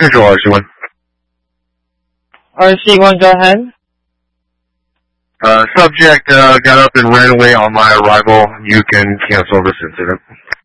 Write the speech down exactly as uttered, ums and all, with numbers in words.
Control R C one. R C one, go ahead. Uh, subject uh, got up and ran away on my arrival. You can cancel this incident.